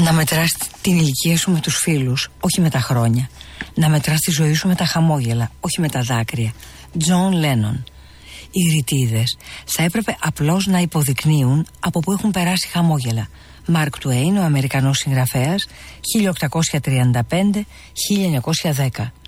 Να μετράς την ηλικία σου με τους φίλους, όχι με τα χρόνια. Να μετράς τη ζωή σου με τα χαμόγελα, όχι με τα δάκρυα. Τζον Λένον. Οι ρητίδες θα έπρεπε απλώς να υποδεικνύουν από που έχουν περάσει χαμόγελα. Μαρκ Τουέιν, ο Αμερικανός συγγραφέας, 1835-1910.